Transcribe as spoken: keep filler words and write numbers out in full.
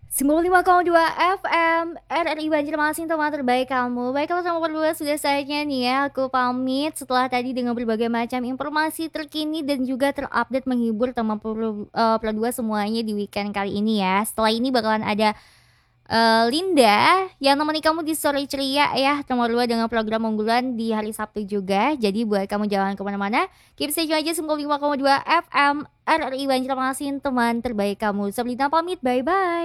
sembilan puluh lima koma dua F M R R I Banjarmasin, teman terbaik kamu. Baiklah, sama berdua sudah saatnya nih ya aku pamit setelah tadi dengan berbagai macam informasi terkini dan juga terupdate menghibur teman perlu eh, Pro dua semuanya di weekend kali ini ya. Setelah ini bakalan ada eh, Linda yang nemani kamu di sore ceria ya, nomor dua dengan program unggulan di hari Sabtu juga. Jadi buat kamu jangan kemana-mana, keep stay tune aja sembilan puluh lima koma dua F M R R I Banjarmasin, teman terbaik kamu. Sabrina pamit, bye-bye.